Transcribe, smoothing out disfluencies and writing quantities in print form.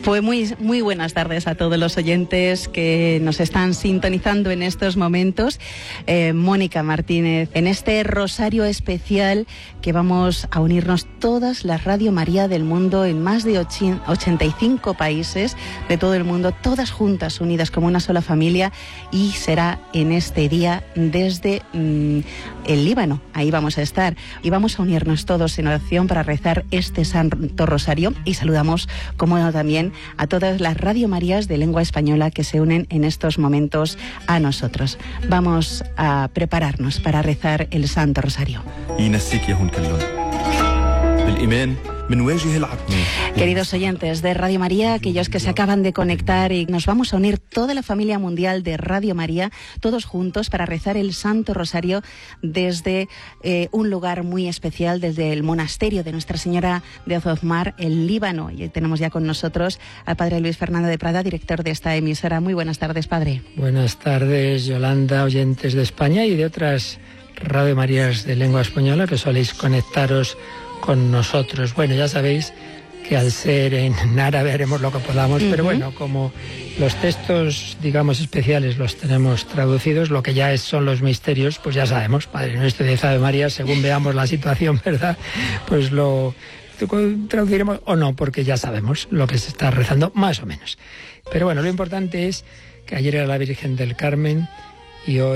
Pues muy buenas tardes a todos los oyentes que nos están sintonizando en estos momentos. Mónica Martínez, en este rosario especial que vamos a unirnos todas las Radio María del mundo en más de 85 países de todo el mundo, todas juntas, unidas como una sola familia, y será en este día desde el Líbano. Ahí vamos a estar y vamos a unirnos todos en oración para rezar este Santo Rosario, y saludamos como también a todas las Radio Marías de lengua española que se unen en estos momentos a nosotros. Vamos a prepararnos para rezar el Santo Rosario. Queridos oyentes de Radio María, aquellos que se acaban de conectar, y nos vamos a unir toda la familia mundial de Radio María, todos juntos para rezar el Santo Rosario desde un lugar muy especial, desde el monasterio de Nuestra Señora de Azozmar, el Líbano. Y tenemos ya con nosotros al Padre Luis Fernando de Prada, director de esta emisora. Muy buenas tardes, Padre. Buenas tardes, Yolanda, oyentes de España y de otras Radio Marías de lengua española que soléis conectaros con nosotros. Bueno, ya sabéis que al ser en árabe haremos lo que podamos, pero bueno, como los textos, digamos, especiales los tenemos traducidos, lo que ya son los misterios, pues ya sabemos, Padre Nuestro de Ave María, según veamos la situación, ¿verdad? Pues lo traduciremos o no, porque ya sabemos lo que se está rezando, más o menos. Pero bueno, lo importante es que ayer era la Virgen del Carmen y hoy